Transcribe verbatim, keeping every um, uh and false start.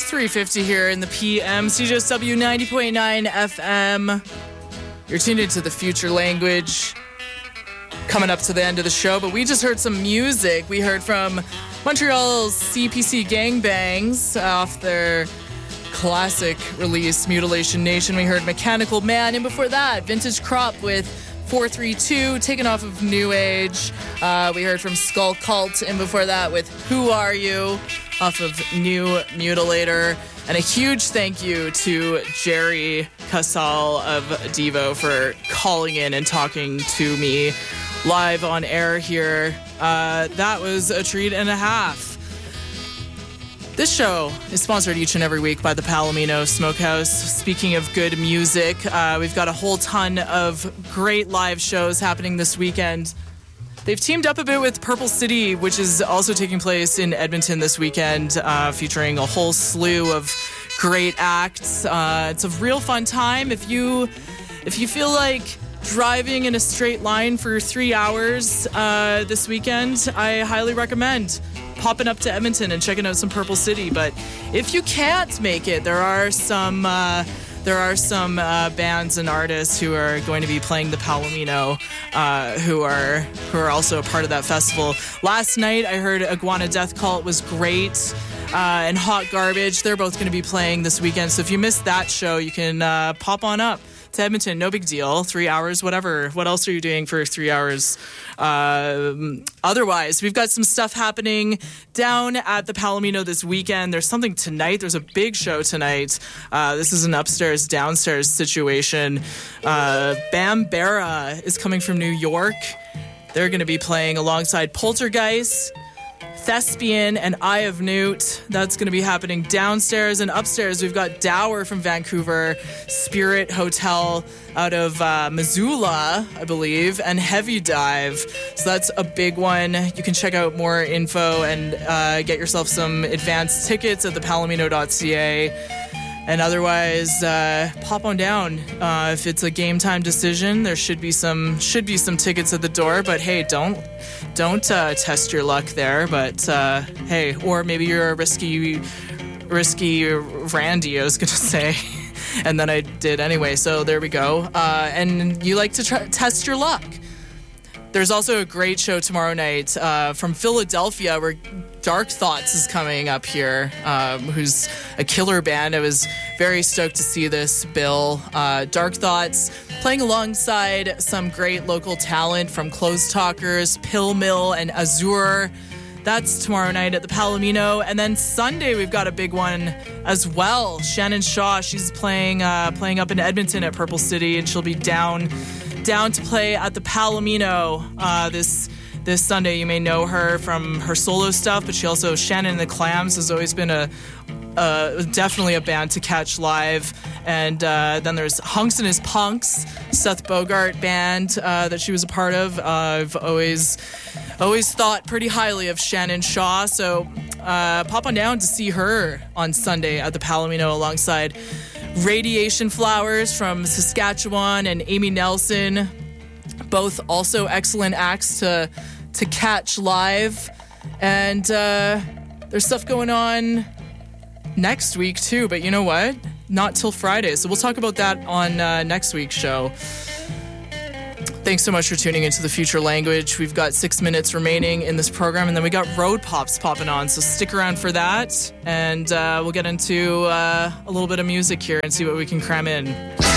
three fifty here in the P M. C J S W ninety point nine F M. You're tuned into the Future Language. Coming up to the end of the show, but we just heard some music. We heard from Montreal's C P C Gangbangs off their classic release, Mutilation Nation. We heard Mechanical Man, and before that, Vintage Crop with four three two, taken off of New Age. Uh, we heard from Skull Cult, and before that with Who Are You, off of New Mutilator. And a huge thank you to Jerry Casal of Devo for calling in and talking to me live on air here. Uh, that was a treat and a half. This show is sponsored each and every week by the Palomino Smokehouse. Speaking of good music, uh, we've got a whole ton of great live shows happening this weekend. They've teamed up a bit with Purple City, which is also taking place in Edmonton this weekend, uh, featuring a whole slew of great acts. Uh, it's a real fun time. If you, if you feel like driving in a straight line for three hours uh, this weekend, I highly recommend popping up to Edmonton and checking out some Purple City. But if you can't make it, there are some uh, there are some uh, bands and artists who are going to be playing the Palomino, uh, who are who are also a part of that festival. Last night, I heard Iguana Death Cult was great, uh, and Hot Garbage. They're both going to be playing this weekend. So if you missed that show, you can uh, pop on up to Edmonton. No big deal. Three hours, whatever. What else are you doing for three hours? Uh, otherwise, we've got some stuff happening down at the Palomino this weekend. There's something tonight. There's a big show tonight. Uh, this is an upstairs, downstairs situation. Uh, Bambera is coming from New York. They're going to be playing alongside Poltergeist, Thespian, and Eye of Newt. That's going to be happening downstairs. And upstairs, we've got Dower from Vancouver, Spirit Hotel out of uh, Missoula, I believe, and Heavy Dive. So that's a big one. You can check out more info and uh, get yourself some advanced tickets at the palomino dot c a. And otherwise, uh, pop on down. Uh, if it's a game time decision, there should be some should be some tickets at the door. But hey, don't don't uh, test your luck there. But uh, hey, or maybe you're a risky risky Randy, I was gonna say, and then I did anyway. So there we go. Uh, and you like to try, test your luck. There's also a great show tomorrow night uh, from Philadelphia where Dark Thoughts is coming up here, um, who's a killer band. I was very stoked to see this bill. Uh, Dark Thoughts playing alongside some great local talent from Close Talkers, Pill Mill, and Azure. That's tomorrow night at the Palomino. And then Sunday, we've got a big one as well. Shannon Shaw, she's playing uh, playing up in Edmonton at Purple City, and she'll be down down to play at the Palomino uh, this this Sunday. You may know her from her solo stuff, but she also, Shannon and the Clams has always been a uh, definitely a band to catch live. And uh, then there's Hunks and His Punks, Seth Bogart band uh, that she was a part of. Uh, I've always always thought pretty highly of Shannon Shaw, so uh, pop on down to see her on Sunday at the Palomino alongside Radiation Flowers from Saskatchewan and Amy Nelson, both also excellent acts to to catch live. And uh, there's stuff going on next week too, but you know what? Not till Friday, so we'll talk about that on uh, next week's show. Thanks so much for tuning into the Future Language. We've got six minutes remaining in this program, and then we got Road Pops popping on, so stick around for that, and uh, we'll get into uh, a little bit of music here and see what we can cram in.